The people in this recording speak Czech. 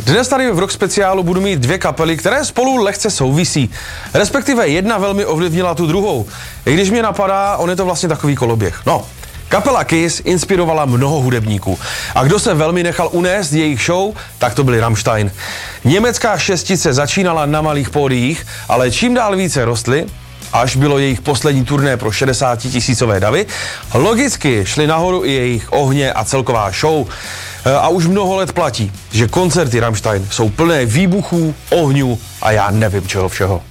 Dnes tady v Rock speciálu budu mít dvě kapely, které spolu lehce souvisí. Respektive jedna velmi ovlivnila tu druhou. I když mě napadá, on je to vlastně takový koloběh. No, kapela Kiss inspirovala mnoho hudebníků. A kdo se velmi nechal unést jejich show, tak to byli Rammstein. Německá šestice začínala na malých pódiích, ale čím dál více rostly, až bylo jejich poslední turné pro 60 000 davy, logicky šli nahoru i jejich ohně a celková show. A už mnoho let platí, že koncerty Rammstein jsou plné výbuchů, ohňů a já nevím čeho všeho.